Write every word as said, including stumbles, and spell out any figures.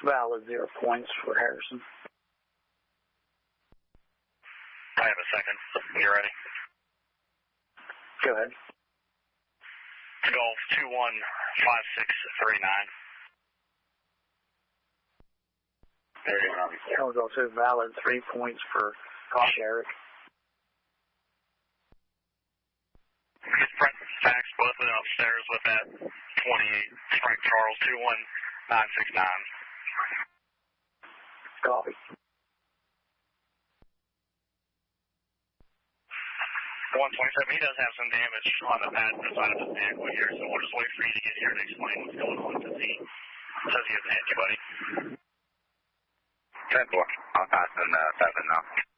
valid zero points for Harrison. I have a second. You ready? Go ahead. Golf two one five six three nine. That was also valid three points for Josh Eric. Frank Fax, both of them upstairs with that twenty-eight. Frank Charles two one nine six nine. Copy. one twenty-seven, he does have some damage on the pad side of his vehicle here, so we'll just wait for you to get here to explain what's going on because he says he hasn't hit anybody. ten four, I'll pass in uh, seven now.